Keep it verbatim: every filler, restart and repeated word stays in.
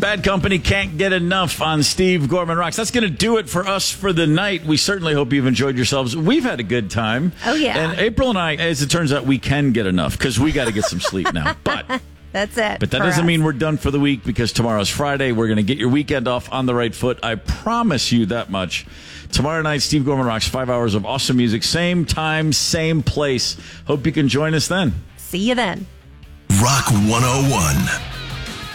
Bad Company, Can't Get Enough on Steve Gorman Rocks. That's going to do it for us for the night. We certainly hope you've enjoyed yourselves. We've had a good time. Oh, yeah. And April and I, as it turns out, we can get enough because we got to get some sleep now. But that's it. But that doesn't us. mean we're done for the week because tomorrow's Friday. We're going to get your weekend off on the right foot. I promise you that much. Tomorrow night, Steve Gorman Rocks, five hours of awesome music. Same time, same place. Hope you can join us then. See you then. Rock one oh one.